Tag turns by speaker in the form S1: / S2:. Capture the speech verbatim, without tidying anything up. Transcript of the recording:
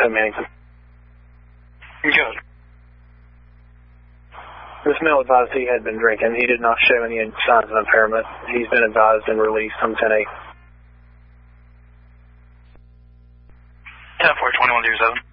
S1: Code Mannington.
S2: Good.
S1: This male advised he had been drinking. He did not show any signs of impairment. He's been advised and released on ten eight.
S2: ten four, twenty-one zero seven.